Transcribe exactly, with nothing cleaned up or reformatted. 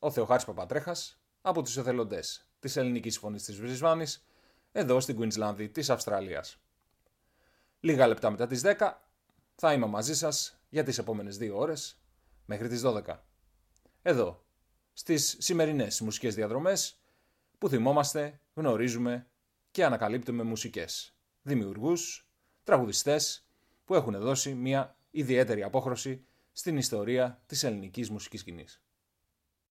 ο Θεοχάρης Παπατρέχας, από τους εθελοντές της Ελληνικής Συμφωνίας της Βρισβάνης, εδώ στην Κουίνσλανδη της Αυστραλίας. Λίγα λεπτά μετά τις δέκα θα είμαι μαζί σας για τις επόμενες δύο ώρες μέχρι τις δώδεκα. Εδώ, στις σημερινές μουσικές διαδρομές που θυμόμαστε, γνωρίζουμε και ανακαλύπτουμε μουσικές, δημιουργούς, τραγουδιστές που έχουν δώσει μια ιδιαίτερη απόχρωση στην ιστορία της ελληνικής μουσικής σκηνής.